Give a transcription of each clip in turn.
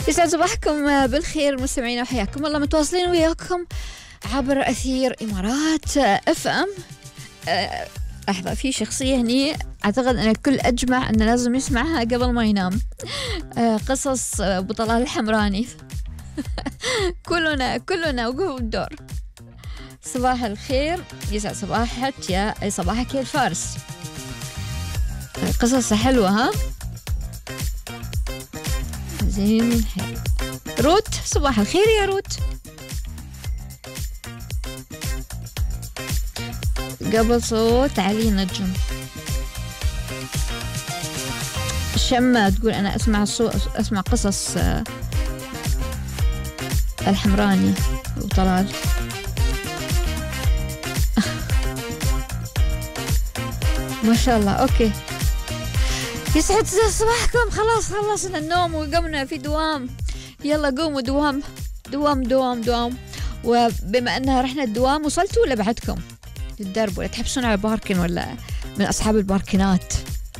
يسعد صباحكم بالخير مستمعينا، وحياكم الله متواصلين وياكم عبر أثير إمارات اف ام. لحظة، في شخصية هني أعتقد أن الكل أجمع أنه لازم يسمعها قبل ما ينام. قصص أبو طلال الحمراني. كلنا وقوم الدور. صباح الخير، يسعد صباحك يا صباحك يا الفارس. قصص حلوة ها. زين حلو. روت، صباح الخير يا روت. قبل صوت علي نجم. شمة تقول أنا أسمع قصص الحمراني وطلال. ما شاء الله. أوكي، يسعد صباحكم. خلاص خلصنا النوم وقمنا في دوام. يلا قوموا، دوام دوام دوام دوام. وبما أنها رحنا الدوام، وصلتوا ولا بعدكم للدرب، ولا تحبسون على باركن، ولا من أصحاب الباركنات؟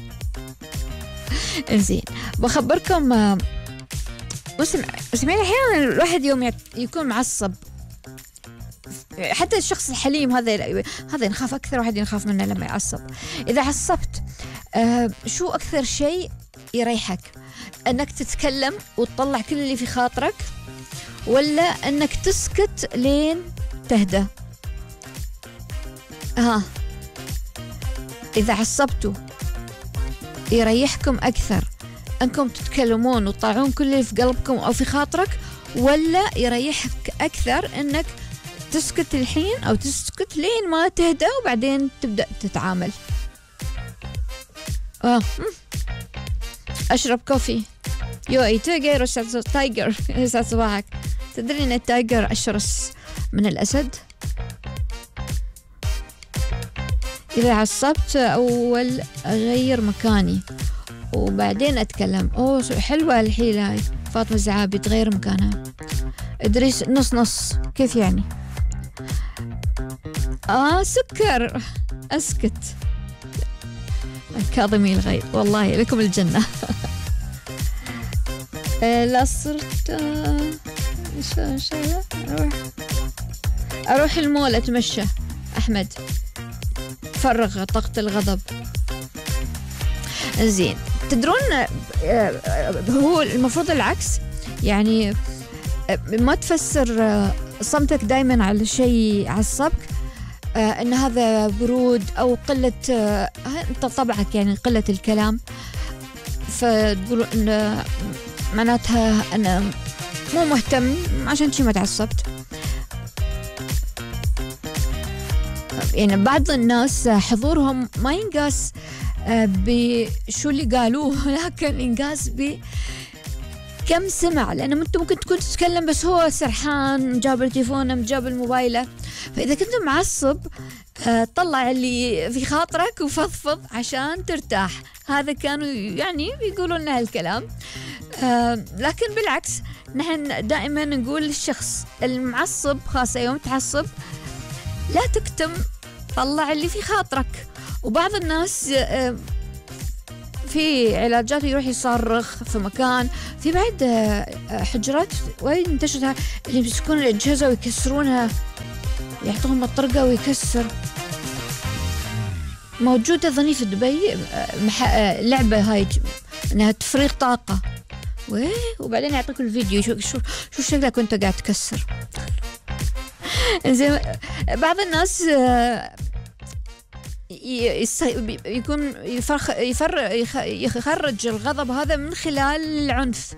إنزين، بخبركم مسمعين أحيانا الواحد يوم يكون معصب، حتى الشخص الحليم هذا نخاف أكثر واحد ينخاف منه لما يعصب. إذا عصبت شو أكثر شيء يريحك؟ أنك تتكلم وتطلع كل اللي في خاطرك، ولا أنك تسكت لين تهدى؟ إذا عصبتوا يريحكم أكثر أنكم تتكلمون وتطلعون كل اللي في قلبكم أو في خاطرك، ولا يريحك أكثر أنك تسكت الحين أو تسكت لين ما تهدى وبعدين تبدأ تتعامل؟ أشرب كوفي. أي تايجر تايجر. يسعد صباحك. تدري أن التايجر أشرس من الأسد؟ إذا عصبت أول أغير مكاني وبعدين أتكلم. حلوة الحيلة هاي. فاطمة الزعابي تغير مكانها. إدريس نص كيف يعني؟ سكر. أسكت. كاظمي الغيظ، والله لكم الجنة. لا صرت أروح المول أتمشى. أحمد، فرغ طاقة الغضب. زين، تدرون هو المفروض العكس، يعني ما تفسر صمتك دايما على شيء عصبك ان هذا برود او قلة انت طبعك، يعني قلة الكلام، فتقول ان معناتها انا مو مهتم عشان شي ما تعصبت. يعني بعض الناس حضورهم ما ينقاس بشو اللي قالوه، لكن ينقاس بكم سمع، لأنه أنت ممكن تكون تتكلم بس هو سرحان، جاب التليفون، جاب الموبايله. فإذا كنت معصب طلع اللي في خاطرك وفضفض عشان ترتاح. هذا كانوا يعني بيقولون لنا هالكلام. لكن بالعكس، نحن دائما نقول للشخص المعصب، خاصة يوم تعصب، لا تكتم، طلع اللي في خاطرك. وبعض الناس في علاجات يروح يصرخ في مكان، في بعد حجرات وين انتشرت اللي يمسكون الأجهزة ويكسرونها، يعطوهم الطرقة ويكسر. موجودة ظني في دبي لعبة هاي انها تفريغ طاقة، وبعدين يعطيك الفيديو شو شكلك وانت قاعد تكسر. زين، بعض الناس يكون يخرج الغضب هذا من خلال العنف.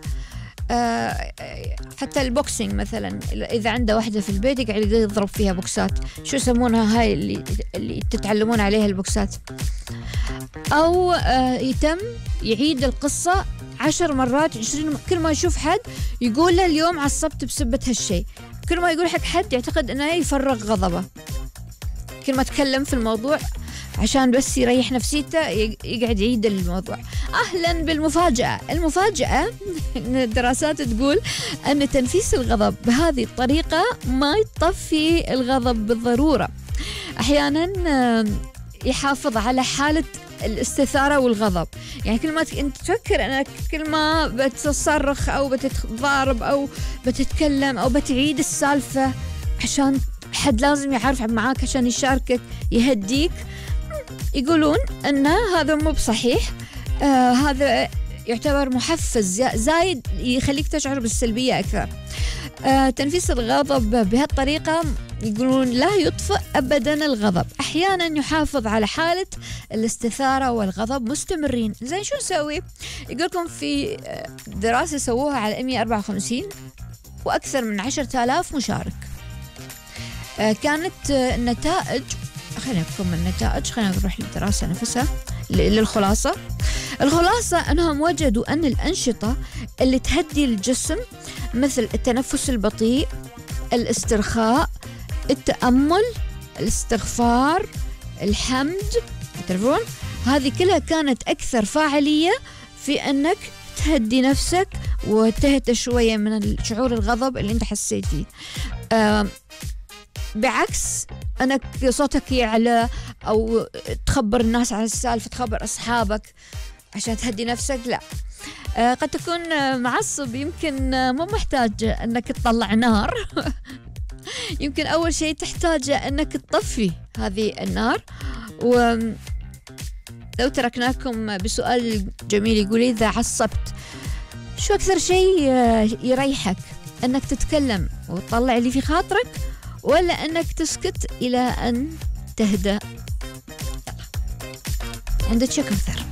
حتى البوكسينج مثلا، إذا عنده واحدة في البيت يقعد يضرب فيها بوكسات. شو يسمونها هاي اللي تتعلمون عليها البوكسات؟ أو يتم يعيد القصة 10 مرات 20. كل ما يشوف حد يقول له اليوم عصبت بسبة هالشيء. كل ما يقول حق حد يعتقد أنه يفرغ غضبه. كل ما تكلم في الموضوع عشان بس يريح نفسيته يقعد يعيد الموضوع. أهلا بالمفاجأة. المفاجأة إن الدراسات تقول أن تنفيس الغضب بهذه الطريقة ما يطفي الغضب بالضرورة. أحيانا يحافظ على حالة الاستثارة والغضب. يعني كل ما أنت تفكر أنك كل ما بتصرخ أو بتتضارب أو بتتكلم أو بتعيد السالفة عشان حد لازم يعرف معاك عشان يشاركك يهديك، يقولون أن هذا مو بصحيح. هذا يعتبر محفز زايد يخليك تشعر بالسلبية أكثر. تنفيس الغضب بهالطريقة يقولون لا يطفئ أبدا الغضب، أحيانا يحافظ على حالة الاستثارة والغضب مستمرين. زين شو نسوي؟ يقولكم في دراسة سووها على 154 وأكثر من 10,000 مشارك. كانت النتائج، خلينا نفهم النتائج، خلينا نروح للدراسة نفسها للخلاصة. الخلاصة أنهم وجدوا أن الأنشطة اللي تهدي الجسم مثل التنفس البطيء، الاسترخاء، التأمل، الاستغفار، الحمد، تعرفون هذه كلها كانت أكثر فاعلية في أنك تهدي نفسك وتهدى شوية من شعور الغضب اللي انت حسيت فيه. بعكس أنك صوتك يعلى أو تخبر الناس عن السالفة، تخبر أصحابك عشان تهدي نفسك، لا. قد تكون معصب، يمكن مو محتاج أنك تطلع نار يمكن أول شيء تحتاجه أنك تطفي هذه النار. ولو تركناكم بسؤال جميل يقول إذا عصبت شو أكثر شيء يريحك؟ أنك تتكلم وتطلع اللي في خاطرك، ولا أنك تسكت إلى أن تهدأ؟ يلا عندك شكر.